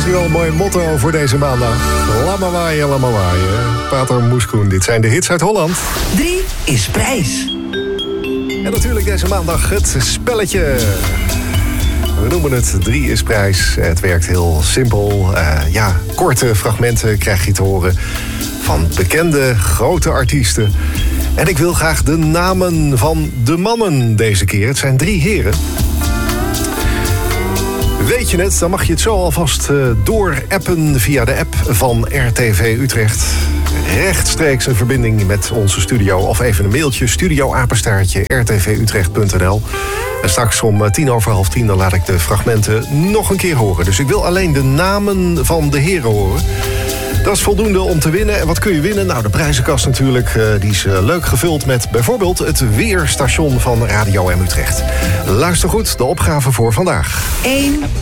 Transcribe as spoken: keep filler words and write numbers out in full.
is nu wel een mooi motto voor deze maandag. Laat maar waaien, laat maar waaien. Pater Moeskoen, dit zijn de hits uit Holland. Drie is prijs. En natuurlijk deze maandag het spelletje. We noemen het Drie is prijs. Het werkt heel simpel. Uh, ja, korte fragmenten krijg je te horen van bekende grote artiesten. En ik wil graag de namen van de mannen deze keer. Het zijn drie heren. Weet je het, dan mag je het zo alvast uh, doorappen via de app van R T V Utrecht. Rechtstreeks een verbinding met onze studio of even een mailtje studioapenstaartje r t v utrecht punt n l. En straks om tien over half tien dan laat ik de fragmenten nog een keer horen. Dus ik wil alleen de namen van de heren horen. Dat is voldoende om te winnen. En wat kun je winnen? Nou, de prijzenkast natuurlijk. Uh, die is uh, leuk gevuld met bijvoorbeeld het weerstation van Radio M Utrecht. Luister goed, de opgave voor vandaag. één